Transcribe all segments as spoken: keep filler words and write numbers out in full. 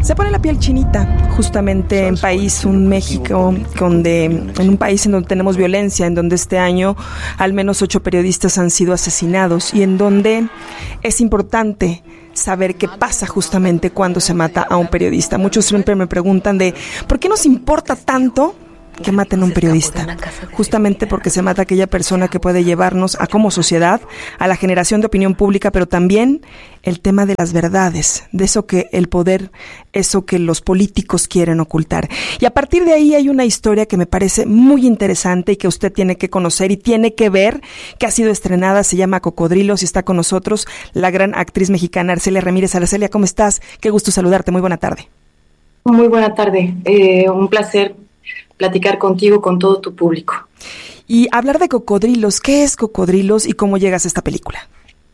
Se pone la piel chinita, justamente en país, un México, donde, en un país en donde tenemos violencia, en donde este año al menos ocho periodistas han sido asesinados y en donde es importante saber qué pasa justamente cuando se mata a un periodista. Muchos siempre me preguntan de ¿por qué nos importa tanto que maten a un periodista? Justamente porque se mata aquella persona que puede llevarnos a como sociedad, a la generación de opinión pública, pero también el tema de las verdades, de eso que el poder, eso que los políticos quieren ocultar. Y a partir de ahí hay una historia que me parece muy interesante y que usted tiene que conocer y tiene que ver, que ha sido estrenada, se llama Cocodrilos y está con nosotros la gran actriz mexicana Arcelia Ramírez. Arcelia, ¿cómo estás? Qué gusto saludarte, muy buena tarde. Muy buena tarde, eh, un placer platicar contigo, con todo tu público. Y hablar de Cocodrilos, ¿qué es Cocodrilos y cómo llegas a esta película?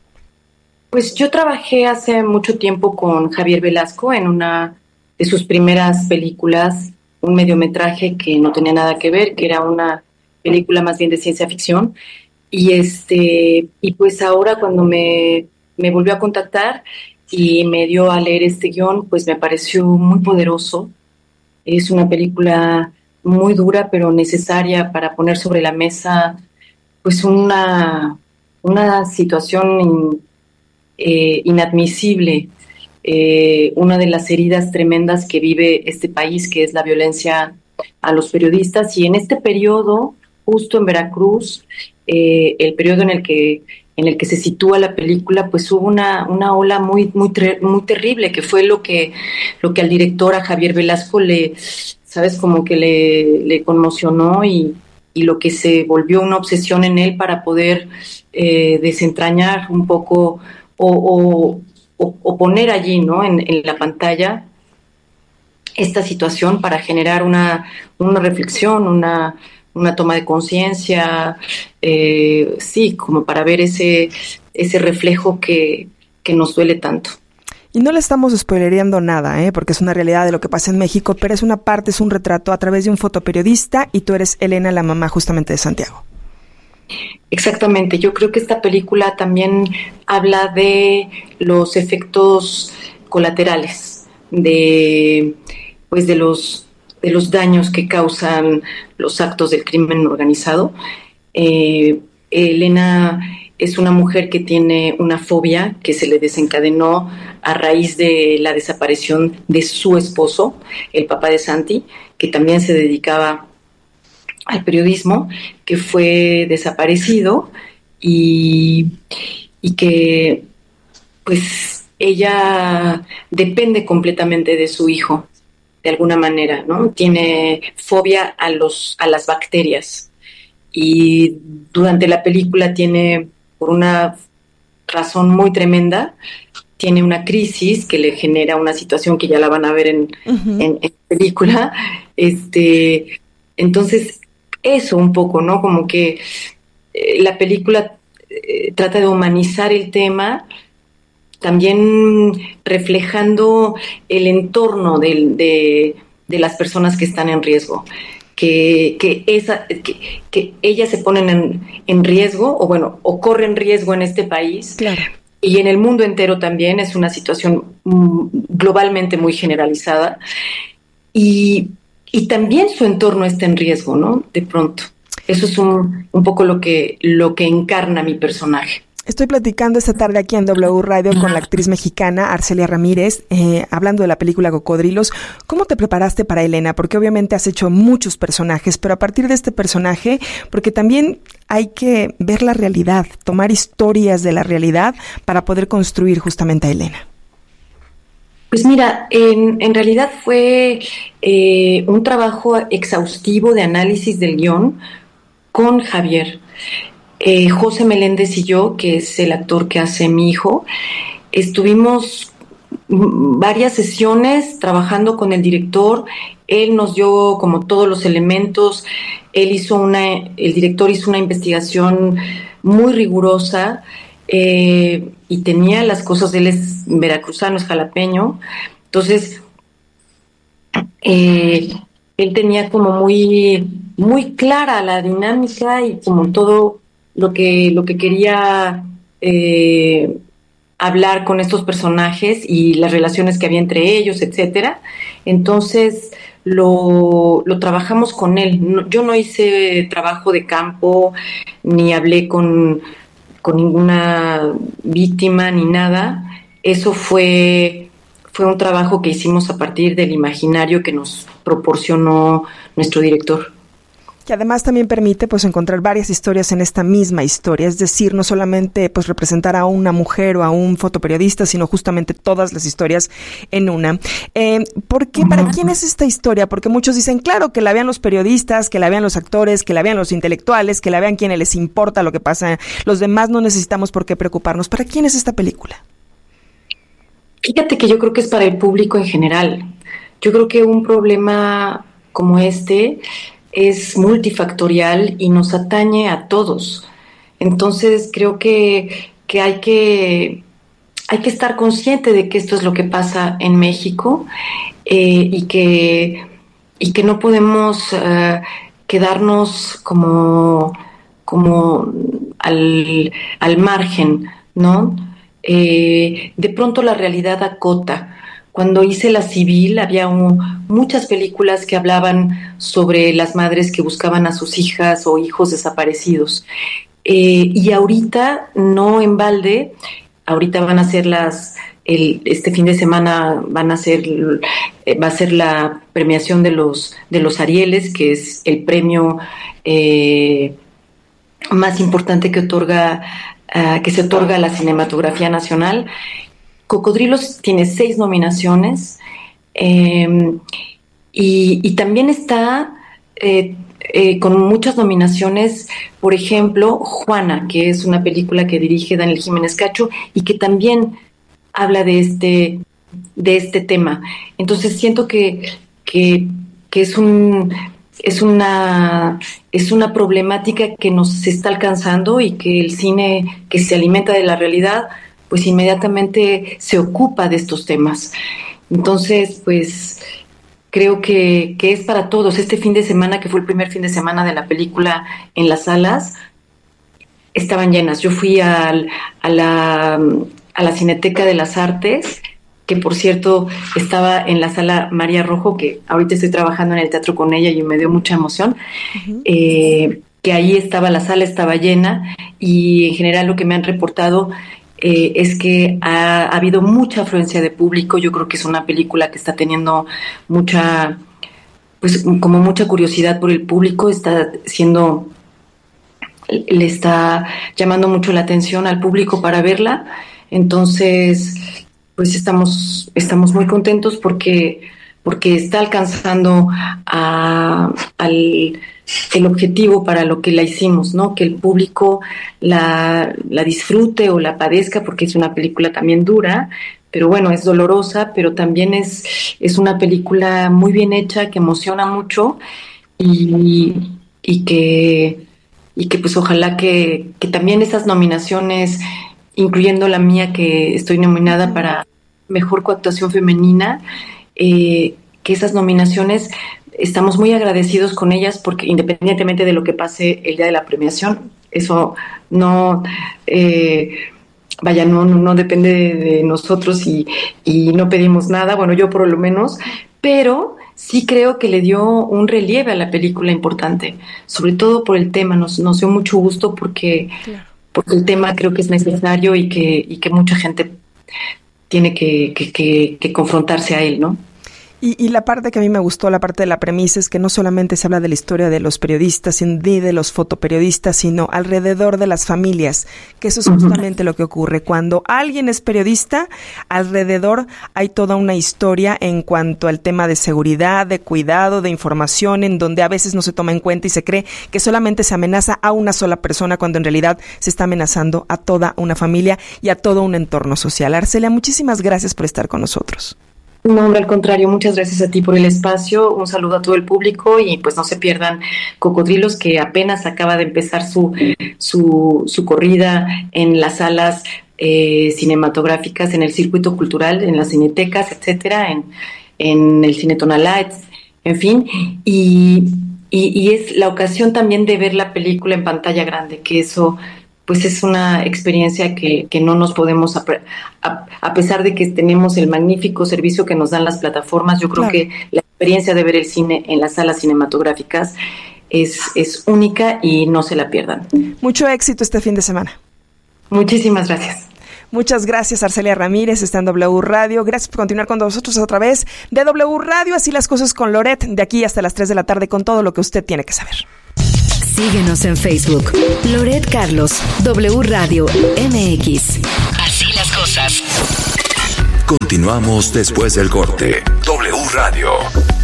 Pues yo trabajé hace mucho tiempo con Javier Velasco en una de sus primeras películas, un mediometraje que no tenía nada que ver, que era una película más bien de ciencia ficción. Y este y pues ahora cuando me, me volvió a contactar y me dio a leer este guión, pues me pareció muy poderoso. Es una película muy dura, pero necesaria para poner sobre la mesa pues una, una situación in, eh, inadmisible, eh, una de las heridas tremendas que vive este país, que es la violencia a los periodistas. Y en este periodo, justo en Veracruz, eh, el periodo en el que en el que se sitúa la película, pues hubo una, una ola muy, muy, muy terrible, que fue lo que, lo que al director, a Javier Velasco, le, sabes, como que le, le conmocionó y, y lo que se volvió una obsesión en él para poder eh, desentrañar un poco o, o, o, o poner allí, ¿no?, en, en la pantalla esta situación para generar una, una reflexión, una una toma de conciencia, eh, sí, como para ver ese, ese reflejo que, que nos duele tanto. Y no le estamos spoilereando nada, ¿eh? Porque es una realidad de lo que pasa en México, pero es una parte, es un retrato a través de un fotoperiodista y tú eres Elena, la mamá justamente de Santiago. Exactamente, yo creo que esta película también habla de los efectos colaterales, de, pues de los de los daños que causan los actos del crimen organizado. Eh, Elena es una mujer que tiene una fobia que se le desencadenó a raíz de la desaparición de su esposo, el papá de Santi, que también se dedicaba al periodismo, que fue desaparecido y, y que pues ella depende completamente de su hijo. De alguna manera, ¿no? Tiene fobia a los a las bacterias y durante la película tiene, por una razón muy tremenda, tiene una crisis que le genera una situación que ya la van a ver en, uh-huh. en, en película. Este, entonces, eso un poco, ¿no? Como que eh, la película eh, trata de humanizar el tema, también reflejando el entorno de, de, de las personas que están en riesgo, que, que, esa, que, que ellas se ponen en, en riesgo, o bueno, o corren riesgo en este país, claro. Y en el mundo entero también. Es una situación mm, globalmente muy generalizada, y, y también su entorno está en riesgo, ¿no? De pronto. Eso es un, un poco lo que, lo que encarna mi personaje. Estoy platicando esta tarde aquí en W Radio con la actriz mexicana Arcelia Ramírez, eh, hablando de la película Cocodrilos. ¿Cómo te preparaste para Elena? Porque obviamente has hecho muchos personajes, pero a partir de este personaje, porque también hay que ver la realidad, tomar historias de la realidad para poder construir justamente a Elena. Pues mira, en, en realidad fue eh, un trabajo exhaustivo de análisis del guión con Javier. Eh, José Meléndez y yo, que es el actor que hace mi hijo, estuvimos varias sesiones trabajando con el director. Él nos dio como todos los elementos. Él hizo una, el director hizo una investigación muy rigurosa, eh, y tenía las cosas. Él es veracruzano, es jalapeño, entonces eh, él tenía como muy, muy clara la dinámica y como todo lo que lo que quería eh, hablar con estos personajes y las relaciones que había entre ellos, etcétera. Entonces lo, lo trabajamos con él. No, yo no hice trabajo de campo, ni hablé con, con ninguna víctima, ni nada. Eso fue, fue un trabajo que hicimos a partir del imaginario que nos proporcionó nuestro director. Que además también permite pues encontrar varias historias en esta misma historia, es decir, no solamente pues representar a una mujer o a un fotoperiodista, sino justamente todas las historias en una. Eh, ¿Por qué? ¿Para quién es esta historia? Porque muchos dicen, claro, que la vean los periodistas, que la vean los actores, que la vean los intelectuales, que la vean quienes les importa lo que pasa. Los demás no necesitamos por qué preocuparnos. ¿Para quién es esta película? Fíjate que yo creo que es para el público en general. Yo creo que un problema como este es multifactorial y nos atañe a todos. Entonces creo que, que, hay que hay que estar consciente de que esto es lo que pasa en México eh, y, que, y que no podemos uh, quedarnos como, como al, al margen, ¿no? Eh, de pronto la realidad acota. Cuando hice La Civil había un, muchas películas que hablaban sobre las madres que buscaban a sus hijas o hijos desaparecidos. Eh, y ahorita, no en balde, ahorita van a ser las, el, este fin de semana van a ser, va a ser la premiación de los, de los Arieles, que es el premio eh, más importante que otorga, uh, que se otorga a la cinematografía nacional. Cocodrilos tiene seis nominaciones eh, y, y también está eh, eh, con muchas nominaciones, por ejemplo, Juana, que es una película que dirige Daniel Jiménez Cacho y que también habla de este, de este tema. Entonces siento que, que, que es un... Es una, es una problemática que nos está alcanzando y que el cine que se alimenta de la realidad pues inmediatamente se ocupa de estos temas. Entonces, pues creo que, que es para todos. Este fin de semana, que fue el primer fin de semana de la película en las salas, estaban llenas. Yo fui al, a, la, a la Cineteca de las Artes, que por cierto estaba en la sala María Rojo, que ahorita estoy trabajando en el teatro con ella y me dio mucha emoción. Uh-huh. Eh, que ahí estaba, la sala estaba llena y en general lo que me han reportado Eh, es que ha, ha habido mucha afluencia de público. Yo creo que es una película que está teniendo mucha, pues como mucha curiosidad por el público, está siendo, le está llamando mucho la atención al público para verla. Entonces, pues estamos, estamos muy contentos porque, porque está alcanzando a, al el objetivo para lo que la hicimos, ¿no? Que el público la, la disfrute o la padezca, porque es una película también dura, pero bueno, es dolorosa, pero también es, es una película muy bien hecha, que emociona mucho y, y que y que pues ojalá que, que también esas nominaciones, incluyendo la mía, que estoy nominada para Mejor Coactuación Femenina, eh, que esas nominaciones estamos muy agradecidos con ellas, porque independientemente de lo que pase el día de la premiación, eso no, eh, vaya, no, no, no depende de, de nosotros y, y no pedimos nada, bueno, yo por lo menos, pero sí creo que le dio un relieve a la película importante, sobre todo por el tema. Nos, nos dio mucho gusto porque, claro. porque el tema creo que es necesario y que, y que mucha gente tiene que, que, que, que confrontarse a él, ¿no? Y, y la parte que a mí me gustó, la parte de la premisa, es que no solamente se habla de la historia de los periodistas ni de los fotoperiodistas, sino alrededor de las familias, que eso es justamente uh-huh. lo que ocurre. Cuando alguien es periodista, alrededor hay toda una historia en cuanto al tema de seguridad, de cuidado, de información, en donde a veces no se toma en cuenta y se cree que solamente se amenaza a una sola persona, cuando en realidad se está amenazando a toda una familia y a todo un entorno social. Arcelia, muchísimas gracias por estar con nosotros. No, hombre, al contrario, muchas gracias a ti por el espacio, un saludo a todo el público y pues no se pierdan Cocodrilos, que apenas acaba de empezar su su, su corrida en las salas eh, cinematográficas, en el circuito cultural, en las cinetecas, etcétera, en, en el Cine Tonalá, en fin, y, y, y es la ocasión también de ver la película en pantalla grande, que eso pues es una experiencia que, que no nos podemos, a, a, a pesar de que tenemos el magnífico servicio que nos dan las plataformas, yo creo claro. que la experiencia de ver el cine en las salas cinematográficas es, es única y no se la pierdan. Mucho éxito este fin de semana. Muchísimas gracias. Muchas gracias, Arcelia Ramírez, está en W Radio. Gracias por continuar con nosotros a través de W Radio. Así las cosas con Loret, de aquí hasta las tres de la tarde, con todo lo que usted tiene que saber. Síguenos en Facebook, Loret Carlos, W Radio M X. Así las cosas. Continuamos después del corte. W Radio.